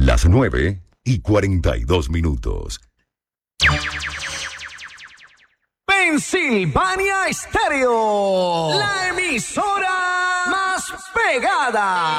Las 9:42. Pensilvania Estéreo, la emisora más pegada.